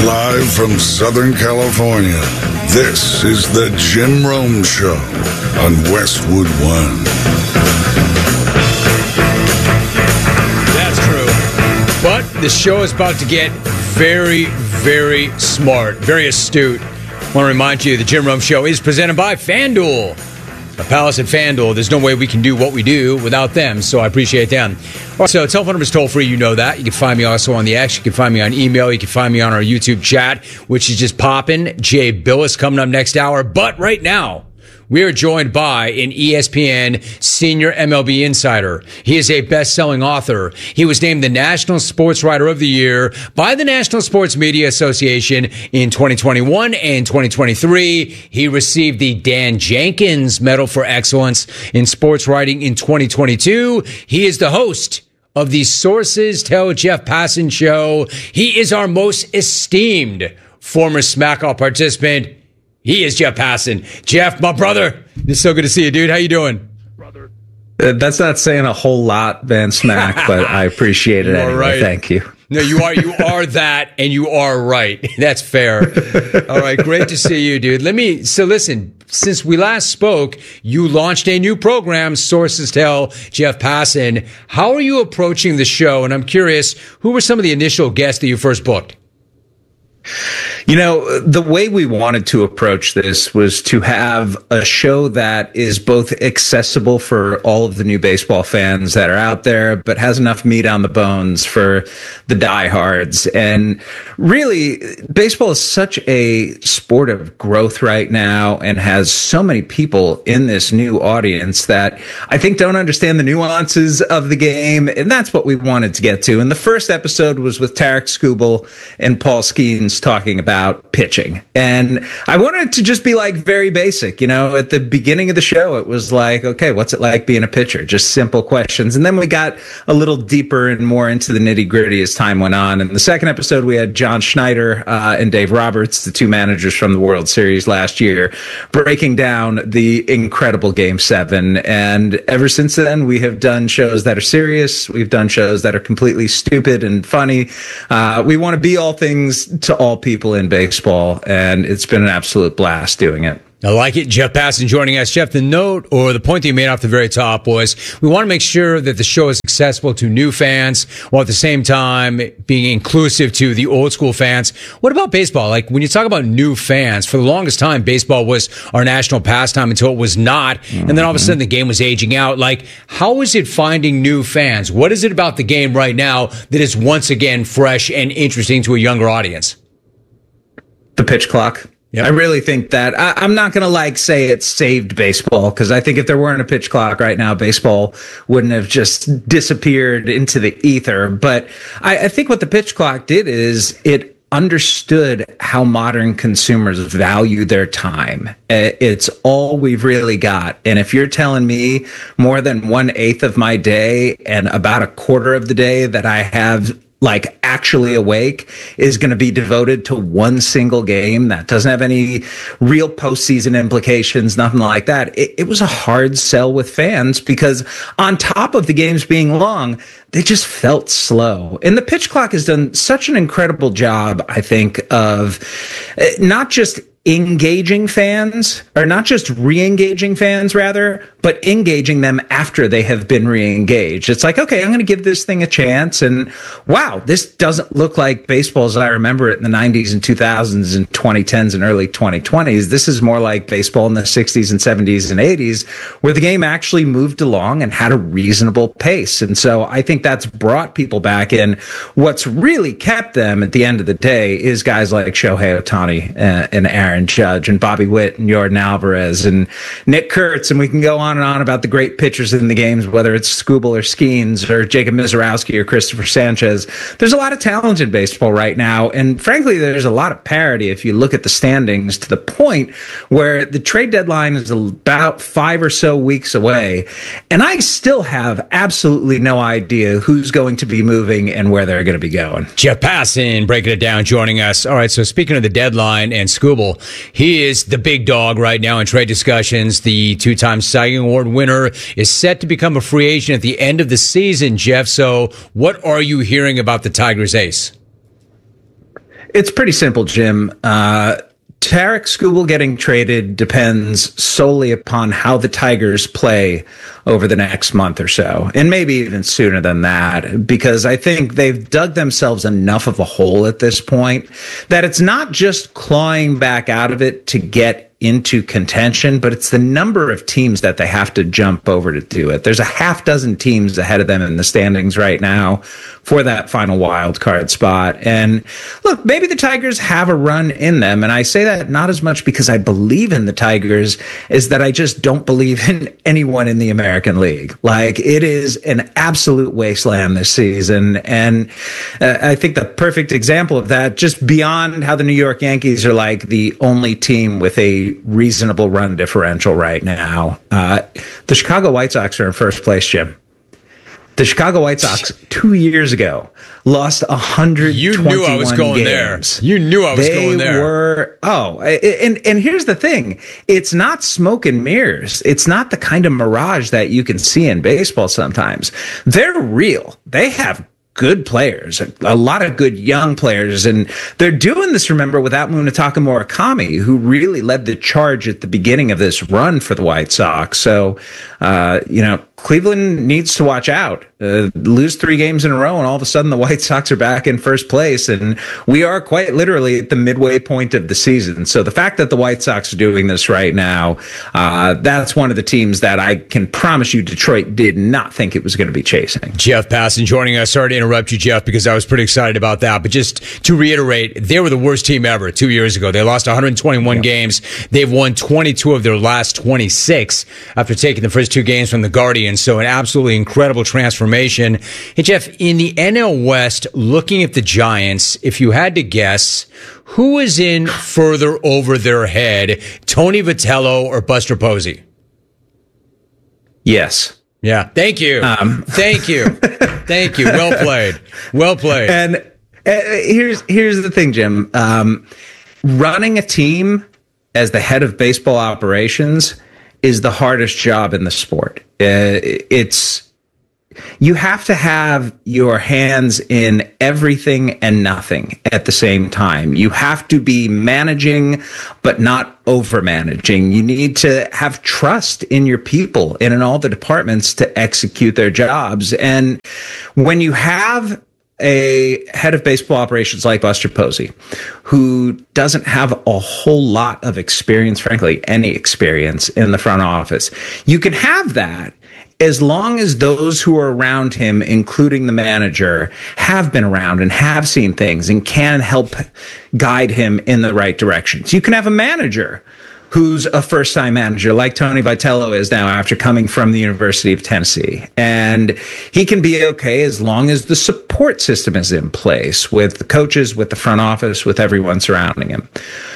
Live from Southern California, this is the Jim Rome Show on Westwood One. That's true. But the show is about to get very, very smart, very astute. I want to remind you the Jim Rome Show is presented by FanDuel. My pals at FanDuel, there's no way we can do what we do without them, so I appreciate them. All right, so telephone number is toll free, you know that. You can find me also on the X, you can find me on email, you can find me on our YouTube chat, which is just popping. Jay Billis coming up next hour. But right now, we are joined by an ESPN senior MLB insider. He is a best-selling author. He was named the National Sports Writer of the Year by the National Sports Media Association in 2021 and 2023. He received the Dan Jenkins Medal for Excellence in Sports Writing in 2022. He is the host of the Sources Tell Jeff Passan show. He is our most esteemed former SmackOut participant. He is Jeff Passan. Jeff, my brother, it's so good to see you, dude. How you doing? That's not saying a whole lot, Van Smack, but I appreciate it anyway. Right. Thank you. No, you are that, and you are right. That's fair. All right, great to see you, dude. So listen, since we last spoke, you launched a new program, Sources Tell Jeff Passan. How are you approaching the show? And I'm curious, who were some of the initial guests that you first booked? You know, the way we wanted to approach this was to have a show that is both accessible for all of the new baseball fans that are out there, but has enough meat on the bones for the diehards. And really, baseball is such a sport of growth right now and has so many people in this new audience that I think don't understand the nuances of the game. And that's what we wanted to get to. And the first episode was with Tarek Skubal and Paul Skeens talking about pitching. And I wanted to just be like very basic. You know, at the beginning of the show, it was like, okay, what's it like being a pitcher? Just simple questions. And then we got a little deeper and more into the nitty gritty as time went on. And the second episode, we had John Schneider and Dave Roberts, the two managers from the World Series last year, breaking down the incredible Game 7. And ever since then, we have done shows that are serious. We've done shows that are completely stupid and funny. We want to be all things to all people in baseball, and it's been an absolute blast doing it. I like it. Jeff Passan joining us. Jeff, the note or the point that you made off the very top was we want to make sure that the show is accessible to new fans while at the same time being inclusive to the old school fans. What about baseball? Like when you talk about new fans, for the longest time, baseball was our national pastime until it was not. And then all of a sudden the game was aging out. Like, how is it finding new fans? What is it about the game right now that is once again fresh and interesting to a younger audience? The pitch clock. Yep. I really think that I'm not going to say it saved baseball, because I think if there weren't a pitch clock right now, baseball wouldn't have just disappeared into the ether. But I think what the pitch clock did is it understood how modern consumers value their time. It's all we've really got. And if you're telling me more than 1/8 of my day and about a quarter of the day that I have actually awake is going to be devoted to one single game that doesn't have any real postseason implications, nothing like that. It was a hard sell with fans because on top of the games being long, they just felt slow. And the pitch clock has done such an incredible job, I think, of not just engaging fans, or not just re-engaging fans rather, but engaging them after they have been re-engaged. It's like, okay, I'm going to give this thing a chance. And wow, this doesn't look like baseball as I remember it in the 90s and 2000s and 2010s and early 2020s. This is more like baseball in the 60s and 70s and 80s, where the game actually moved along and had a reasonable pace. And so I think that's brought people back in. What's really kept them at the end of the day is guys like Shohei Ohtani and Aaron Judge and Bobby Witt and Yordan Alvarez and Nick Kurtz, and we can go on and on about the great pitchers in the games, whether it's Skubal or Skeens or Jacob Mizorowski or Christopher Sanchez. There's a lot of talent in baseball right now, and frankly, there's a lot of parity if you look at the standings, to the point where the trade deadline is about 5 or so weeks away, and I still have absolutely no idea who's going to be moving and where they're going to be going. Jeff Passan breaking it down, joining us. All right, so speaking of the deadline and Skubal, he is the big dog right now in trade discussions. The two-time Cy Young Award winner is set to become a free agent at the end of the season, Jeff. So what are you hearing about the Tigers ace? It's pretty simple, Jim. Tarek Skubal getting traded depends solely upon how the Tigers play over the next month or so, and maybe even sooner than that, because I think they've dug themselves enough of a hole at this point that it's not just clawing back out of it to get into contention, but it's the number of teams that they have to jump over to do it. There's a half dozen teams ahead of them in the standings right now for that final wild card spot. And look, maybe the Tigers have a run in them. And I say that not as much because I believe in the Tigers as that I just don't believe in anyone in the American League. Like, it is an absolute wasteland this season. And I think the perfect example of that, just beyond how the New York Yankees are like the only team with a reasonable run differential right now. The Chicago White Sox are in first place, Jim. The Chicago White Sox 2 years ago lost 121 games. You knew I was going there. You knew I was going there. And here's the thing. It's not smoke and mirrors. It's not the kind of mirage that you can see in baseball sometimes. They're real. They have good players, a lot of good young players. And they're doing this, remember, without Munetaka Murakami, who really led the charge at the beginning of this run for the White Sox. So, Cleveland needs to watch out. Lose 3 games in a row, and all of a sudden the White Sox are back in first place. And we are quite literally at the midway point of the season. So the fact that the White Sox are doing this right now, that's one of the teams that I can promise you Detroit did not think it was going to be chasing. Jeff Passan joining us. Sorry to interrupt you, Jeff, because I was pretty excited about that. But just to reiterate, they were the worst team ever 2 years ago. They lost 121 games. They've won 22 of their last 26 after taking the first 2 games from the Guardians. So an absolutely incredible transformation. Hey, Jeff, in the NL West, looking at the Giants, if you had to guess, who is in further over their head, Tony Vitello or Buster Posey? Yes. Yeah. Thank you. Thank you. Thank you. Well played. Well played. And here's the thing, Jim. Running a team as the head of baseball operations is the hardest job in the sport. You have to have your hands in everything and nothing at the same time. You have to be managing, but not over managing. You need to have trust in your people and in all the departments to execute their jobs. And when you have a head of baseball operations like Buster Posey, who doesn't have a whole lot of experience, frankly, any experience in the front office, you can have that as long as those who are around him, including the manager, have been around and have seen things and can help guide him in the right directions. You can have a manager who's a first-time manager, like Tony Vitello is now after coming from the University of Tennessee. And he can be okay as long as the support system is in place with the coaches, with the front office, with everyone surrounding him.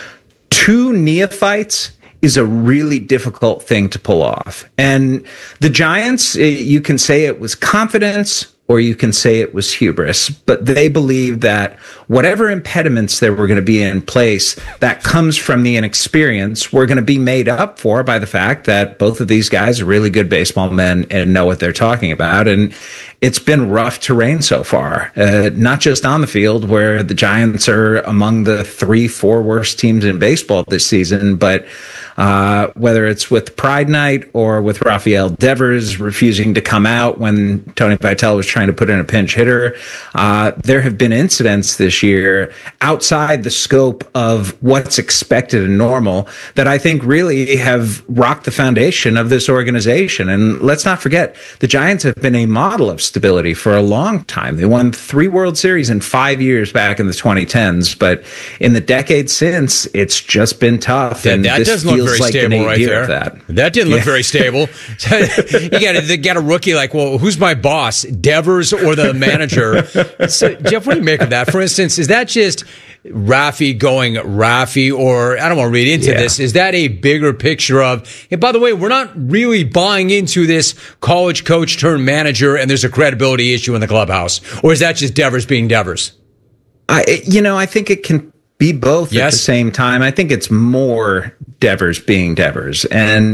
2 neophytes is a really difficult thing to pull off. And the Giants, you can say it was confidence or you can say it was hubris, but they believe that whatever impediments there were going to be in place that comes from the inexperience were going to be made up for by the fact that both of these guys are really good baseball men and know what they're talking about. And it's been rough terrain so far, not just on the field where the Giants are among the 3-4 worst teams in baseball this season, but whether it's with Pride Night or with Rafael Devers refusing to come out when Tony Vitello was trying to put in a pinch hitter, there have been incidents this year outside the scope of what's expected and normal that I think really have rocked the foundation of this organization. And let's not forget, the Giants have been a model of stability for a long time. They won 3 World Series in 5 years back in the 2010s, but in the decade since, it's just been tough. Yeah, and that this doesn't look very like stable right there. That didn't look very stable. They got a rookie like, well, who's my boss, Devers or the manager? So, Jeff, what do you make of that? For instance, is that just Rafi going Rafi, or I don't want to read into this. Is that a bigger picture of, hey, by the way, we're not really buying into this college coach turned manager and there's a credibility issue in the clubhouse? Or is that just Devers being Devers? I think it can be both at the same time. I think it's more Devers being Devers. And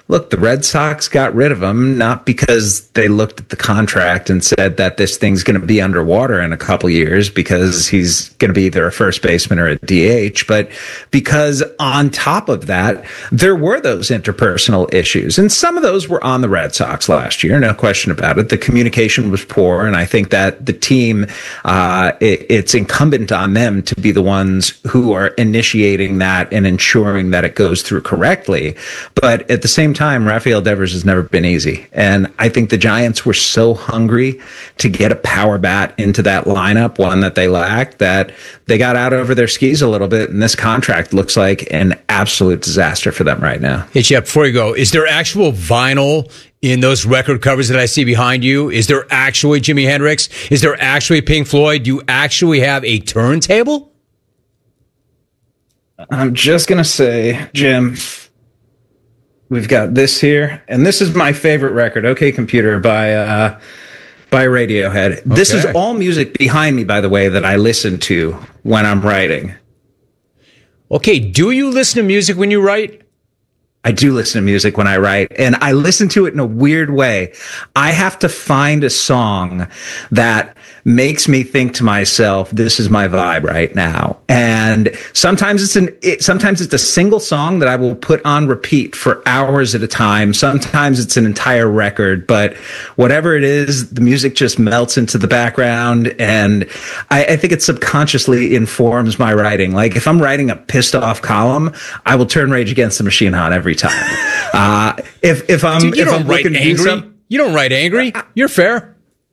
look, the Red Sox got rid of him, not because they looked at the contract and said that this thing's going to be underwater in a couple years because he's going to be either a first baseman or a DH, but because on top of that, there were those interpersonal issues. And some of those were on the Red Sox last year, no question about it. The communication was poor, and I think that the team, it's incumbent on them to be the ones who are initiating that and ensuring that it goes through correctly. But at the same time, Rafael Devers has never been easy. And I think the Giants were so hungry to get a power bat into that lineup, one that they lacked, that they got out over their skis a little bit. And this contract looks like an absolute disaster for them right now. Hey, Jeff, before you go, is there actual vinyl in those record covers that I see behind you? Is there actually Jimi Hendrix? Is there actually Pink Floyd? Do you actually have a turntable? I'm just going to say, Jim, we've got this here, and this is my favorite record, OK Computer by Radiohead. Okay. This is all music behind me, by the way, that I listen to when I'm writing. Okay, do you listen to music when you write? I do listen to music when I write, and I listen to it in a weird way. I have to find a song that makes me think to myself, this is my vibe right now. And sometimes it's a single song that I will put on repeat for hours at a time. Sometimes it's an entire record, but whatever it is, the music just melts into the background. And I think it subconsciously informs my writing. Like if I'm writing a pissed off column, I will turn Rage Against the Machine on every time. If I'm looking to do something, you don't write angry. You're fair.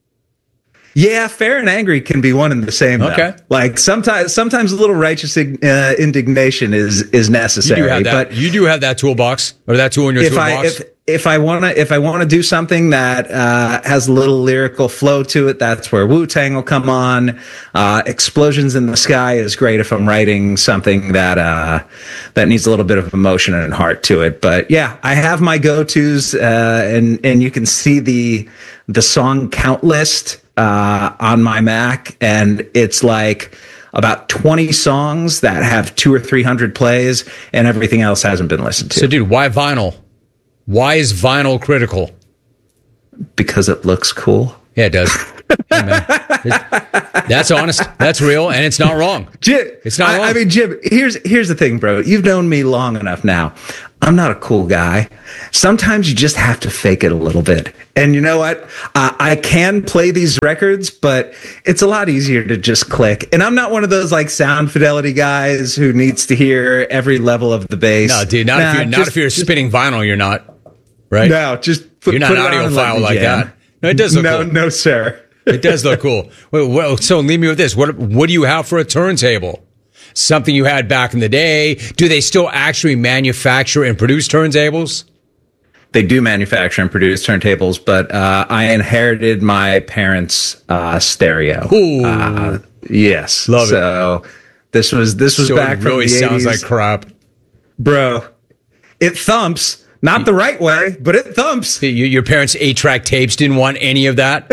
Yeah, fair and angry can be one and the same. Okay, though. Like sometimes a little righteous indignation is necessary. You do have that toolbox or that tool in your toolbox. If I want to do something that has a little lyrical flow to it, that's where Wu-Tang will come on. Explosions in the Sky is great if I'm writing something that needs a little bit of emotion and heart to it. But yeah, I have my go-tos, and you can see the song count list on my Mac, and it's like about 20 songs that have 200 or 300 plays, and everything else hasn't been listened to. So, dude, why vinyl? Why is vinyl critical? Because it looks cool. Yeah, it does. Hey, man. That's honest. That's real, and it's not wrong. Jim, it's not wrong. I mean, Jim, here's the thing, bro. You've known me long enough now. I'm not a cool guy. Sometimes you just have to fake it a little bit. And you know what? I can play these records, but it's a lot easier to just click. And I'm not one of those like sound fidelity guys who needs to hear every level of the bass. No, dude, if you're spinning vinyl, you're not. Right? No, just you're not an audiophile like that. No, it does look cool. No, sir. It does look cool. Well, so leave me with this. What do you have for a turntable? Something you had back in the day. Do they still actually manufacture and produce turntables? They do manufacture and produce turntables, but I inherited my parents' stereo. Ooh. Yes. Love it. So this was so back from the 80s. It really sounds like crap. Bro, it thumps. Not the right way, but it thumps. Your parents' 8-track tapes didn't want any of that?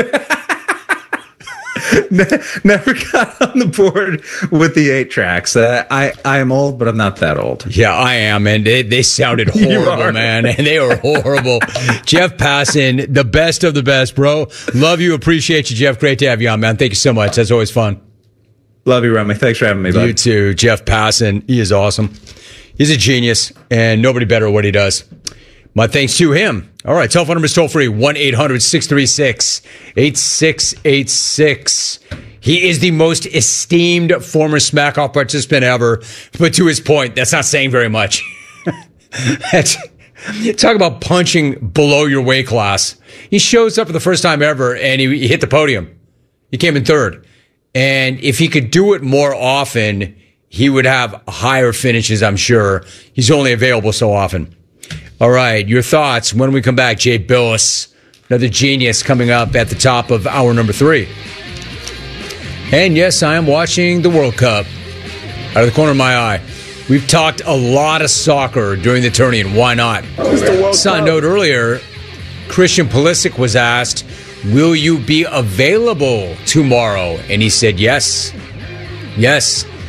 Never got on the board with the 8-tracks. I am old, but I'm not that old. Yeah, I am, and they sounded horrible, man. And they were horrible. Jeff Passan, the best of the best, bro. Love you, appreciate you, Jeff. Great to have you on, man. Thank you so much. That's always fun. Love you, Romy. Thanks for having me, bud. You too, Jeff Passan. He is awesome. He's a genius, and nobody better at what he does. My thanks to him. All right, telephone number is toll free, 1-800-636-8686. He is the most esteemed former Smack Off participant ever. But to his point, that's not saying very much. Talk about punching below your weight class. He shows up for the first time ever, and he hit the podium. He came in third. And if he could do it more often, he would have higher finishes, I'm sure. He's only available so often. All right, your thoughts when we come back. Jay Bilas, another genius, coming up at the top of hour number 3. And yes, I am watching the World Cup out of the corner of my eye. We've talked a lot of soccer during the tourney, and why not? Saw a note earlier, Christian Pulisic was asked, will you be available tomorrow? And he said yes. Yes.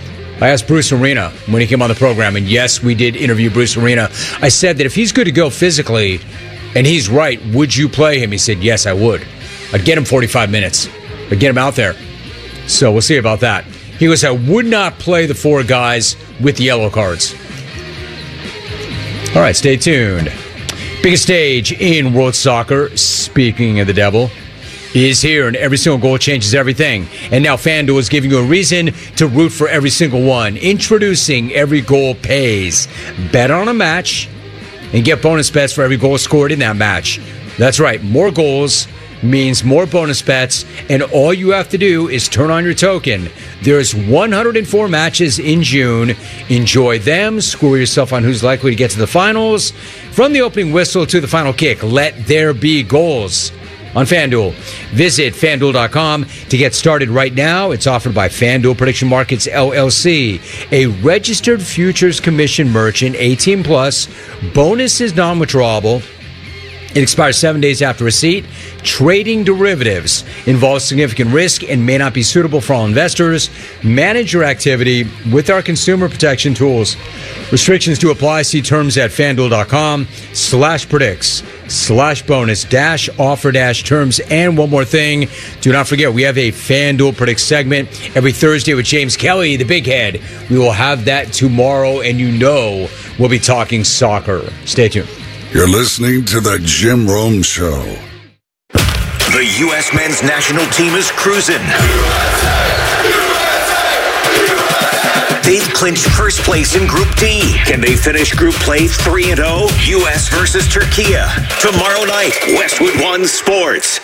I asked Bruce Arena when he came on the program, and yes, we did interview Bruce Arena. I said that if he's good to go physically, and he's right, would you play him? He said, yes, I would. I'd get him 45 minutes. I'd get him out there. So we'll see about that. He goes, I would not play the 4 guys with the yellow cards. All right, stay tuned. Biggest stage in world soccer, speaking of the devil, is here, and every single goal changes everything. And now FanDuel is giving you a reason to root for every single one. Introducing Every Goal Pays. Bet on a match and get bonus bets for every goal scored in that match. That's right, more goals means more bonus bets, and all you have to do is turn on your token. There's 104 matches in June. Enjoy them. Score yourself on who's likely to get to the finals. From the opening whistle to the final kick, let there be goals on FanDuel. Visit FanDuel.com to get started right now. It's offered by FanDuel Prediction Markets, LLC, a registered futures commission merchant, 18 plus. Bonus is non-withdrawable. It expires 7 days after receipt. Trading derivatives involves significant risk and may not be suitable for all investors. Manage your activity with our consumer protection tools. Restrictions do apply. See terms at FanDuel.com/predicts/bonus-offer-terms. And one more thing, do not forget, we have a FanDuel Predicts segment every Thursday with James Kelly, the big head. We will have that tomorrow, and you know we'll be talking soccer. Stay tuned. You're listening to The Jim Rome Show. The U.S. men's national team is cruising. They've clinched first place in Group D. Can they finish Group Play 3-0? U.S. versus Turkey. Tomorrow night, Westwood One Sports.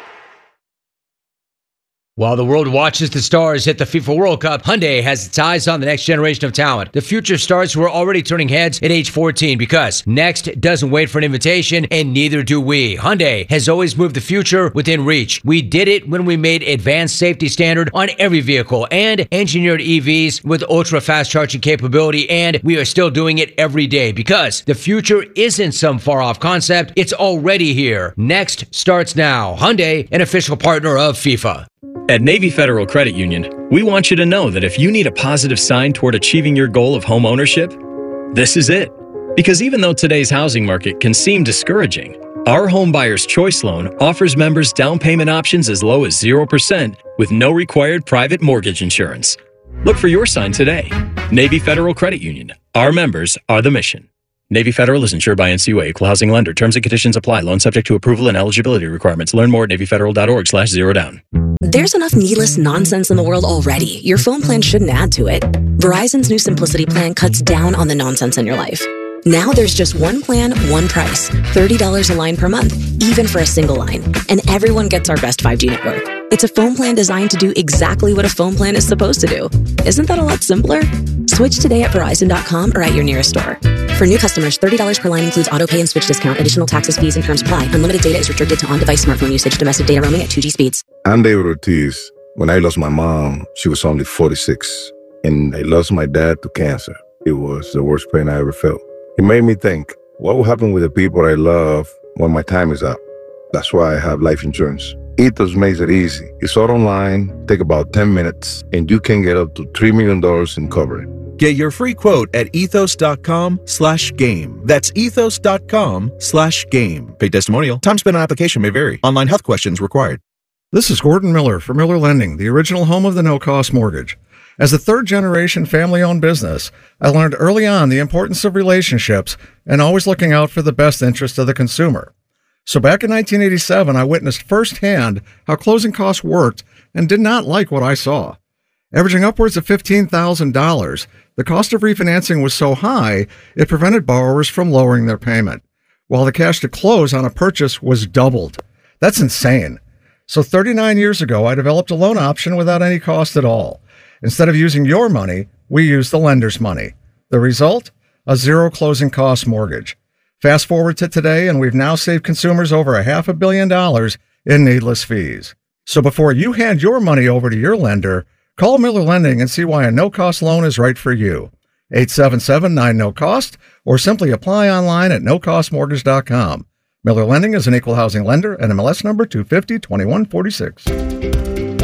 While the world watches the stars hit the FIFA World Cup, Hyundai has its eyes on the next generation of talent. The future stars who are already turning heads at age 14, because next doesn't wait for an invitation, and neither do we. Hyundai has always moved the future within reach. We did it when we made advanced safety standard on every vehicle and engineered EVs with ultra-fast charging capability, and we are still doing it every day, because the future isn't some far-off concept. It's already here. Next starts now. Hyundai, an official partner of FIFA. At Navy Federal Credit Union, we want you to know that if you need a positive sign toward achieving your goal of home ownership, this is it. Because even though today's housing market can seem discouraging, our Home Buyer's Choice Loan offers members down payment options as low as 0% with no required private mortgage insurance. Look for your sign today. Navy Federal Credit Union. Our members are the mission. Navy Federal is insured by NCUA, Equal Housing Lender. Terms and conditions apply. Loan subject to approval and eligibility requirements. Learn more at NavyFederal.org/zerodown. There's enough needless nonsense in the world already. Your phone plan shouldn't add to it. Verizon's new Simplicity plan cuts down on the nonsense in your life. Now there's just one plan, one price. $30 a line per month, even for a single line. And everyone gets our best 5G network. It's a phone plan designed to do exactly what a phone plan is supposed to do. Isn't that a lot simpler? Switch today at Verizon.com or at your nearest store. For new customers, $30 per line includes auto pay and switch discount. Additional taxes, fees, and terms apply. Unlimited data is restricted to on-device smartphone usage. Domestic data roaming at 2G speeds. I'm David Ortiz. When I lost my mom, she was only 46. And I lost my dad to cancer. It was the worst pain I ever felt. It made me think, what will happen with the people I love when my time is up? That's why I have life insurance. Ethos makes it easy. It's all online, take about 10 minutes, and you can get up to $3 million in coverage. Get your free quote at ethos.com/game. That's ethos.com/game. Paid testimonial. Time spent on application may vary. Online health questions required. This is Gordon Miller for Miller Lending, the original home of the no-cost mortgage. As a third-generation family-owned business, I learned early on the importance of relationships and always looking out for the best interest of the consumer. So back in 1987, I witnessed firsthand how closing costs worked and did not like what I saw. Averaging upwards of $15,000, the cost of refinancing was so high, it prevented borrowers from lowering their payment, while the cash to close on a purchase was doubled. That's insane. So 39 years ago, I developed a loan option without any cost at all. Instead of using your money, we used the lender's money. The result? A zero closing cost mortgage. Fast forward to today, and we've now saved consumers over $500 million in needless fees. So before you hand your money over to your lender, call Miller Lending and see why a no-cost loan is right for you. 877-9-NO-COST, or simply apply online at nocostmortgage.com. Miller Lending is an equal housing lender and MLS number 250-2146.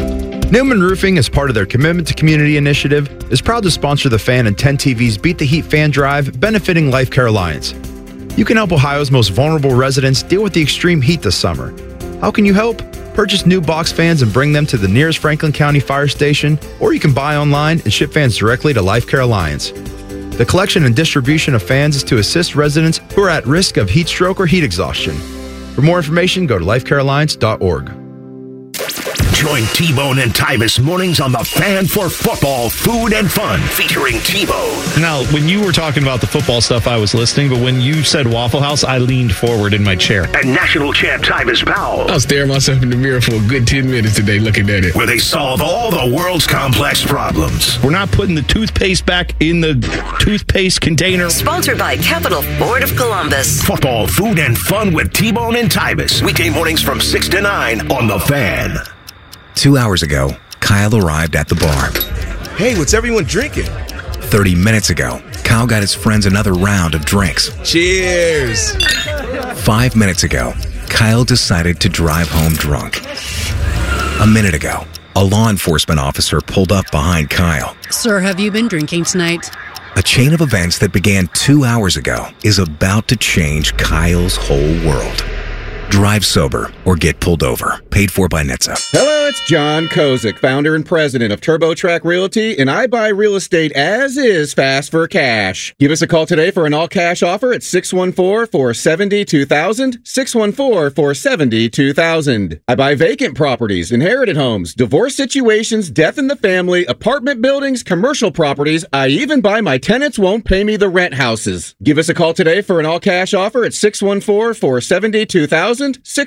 Newman Roofing, as part of their Commitment to Community initiative, is proud to sponsor The Fan and 10 TV's Beat the Heat fan drive, benefiting Life Care Alliance. You can help Ohio's most vulnerable residents deal with the extreme heat this summer. How can you help? Purchase new box fans and bring them to the nearest Franklin County Fire Station, or you can buy online and ship fans directly to Life Care Alliance. The collection and distribution of fans is to assist residents who are at risk of heat stroke or heat exhaustion. For more information, go to lifecarealliance.org. Join T-Bone and Tyvis mornings on The Fan for football, food, and fun, featuring T-Bone. Now, when you were talking about the football stuff, I was listening, but when you said Waffle House, I leaned forward in my chair. And national champ Tyvis Powell. I was staring myself in the mirror for a good 10 minutes today looking at it. Where they solve all the world's complex problems. We're not putting the toothpaste back in the toothpaste container. Sponsored by Capital Ford of Columbus. Football, food, and fun with T-Bone and Tyvis. Weekday mornings from 6 to 9 on The Fan. 2 hours ago, Kyle arrived at the bar. Hey, what's everyone drinking? 30 minutes ago, Kyle got his friends another round of drinks. Cheers! 5 minutes ago, Kyle decided to drive home drunk. A minute ago, a law enforcement officer pulled up behind Kyle. Sir, have you been drinking tonight? A chain of events that began 2 hours ago is about to change Kyle's whole world. Drive sober or get pulled over. Paid for by NHTSA. Hello, it's John Kozik, founder and president of TurboTrack Realty, and I buy real estate as is fast for cash. Give us a call today for an all-cash offer at 614-470-2000, 614-470-2000. I buy vacant properties, inherited homes, divorce situations, death in the family, apartment buildings, commercial properties. I even buy my tenants won't pay me the rent houses. Give us a call today for an all-cash offer at 614-470-2000.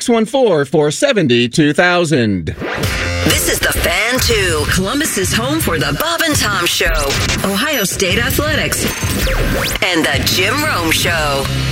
614-470-2000. This is The Fan 2, Columbus's home for the Bob and Tom Show, Ohio State Athletics, and the Jim Rome Show.